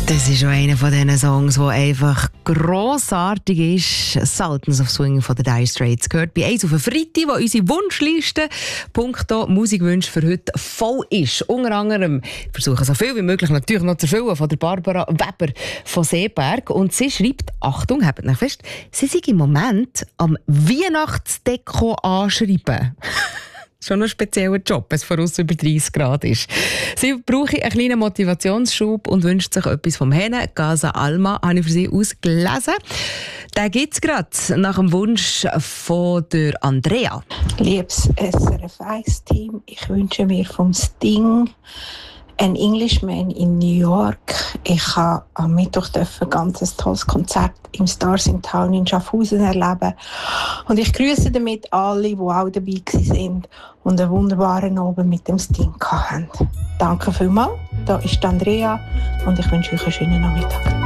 Das ist schon einer von diesen Songs, der einfach grossartig ist. «Sultans of Swing» von den Dire Straits gehört bei «Eins auf den Freitag», wo unsere Wunschliste punkto Musikwünsche für heute voll ist. Unter anderem versuchen so viel wie möglich natürlich noch zu erfüllen von der Barbara Weber von Seeberg. Und sie schreibt, Achtung, habt euch fest, sie sei im Moment am Weihnachtsdeko anschreiben. Schon ein spezieller Job, wenn es voraus über 30 Grad ist. Sie brauche einen kleinen Motivationsschub und wünscht sich etwas vom Henne. «Casa Alma» habe ich für sie ausgelesen. Den gibt es gerade nach dem Wunsch von der Andrea. Liebes SRF 1-Team, ich wünsche mir vom Sting «An Englishman in New York». Ich habe am Mittwoch ein ganz tolles Konzert im Stars in Town in Schaffhausen erleben. Und ich grüße damit alle, die auch dabei waren und einen wunderbaren Abend mit dem Sting hatten. Danke vielmals. Da ist Andrea und ich wünsche euch einen schönen Nachmittag.